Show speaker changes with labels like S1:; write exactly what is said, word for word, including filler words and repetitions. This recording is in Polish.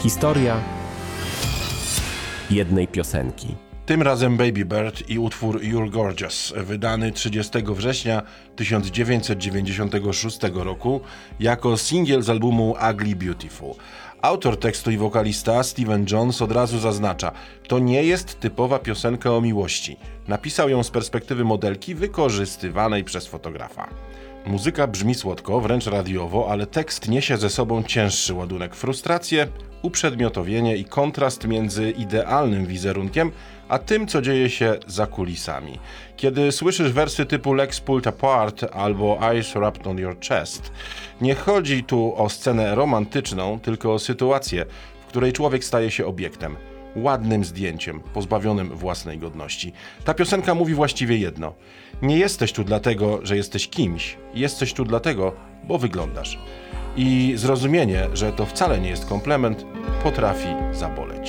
S1: Historia jednej piosenki.
S2: Tym razem Baby Bird i utwór You're Gorgeous, wydany trzydziestego września tysiąc dziewięćset dziewięćdziesiątego szóstego roku jako singiel z albumu Ugly Beautiful. Autor tekstu i wokalista Stephen Jones od razu zaznacza, to nie jest typowa piosenka o miłości. Napisał ją z perspektywy modelki wykorzystywanej przez fotografa. Muzyka brzmi słodko, wręcz radiowo, ale tekst niesie ze sobą cięższy ładunek, frustrację, uprzedmiotowienie i kontrast między idealnym wizerunkiem, a tym, co dzieje się za kulisami. Kiedy słyszysz wersy typu Legs Pulled Apart albo Eyes Wrapped on Your Chest, nie chodzi tu o scenę romantyczną, tylko o sytuację, w której człowiek staje się obiektem. Ładnym zdjęciem, pozbawionym własnej godności. Ta piosenka mówi właściwie jedno. Nie jesteś tu dlatego, że jesteś kimś. Jesteś tu dlatego, bo wyglądasz. I zrozumienie, że to wcale nie jest komplement, potrafi zaboleć.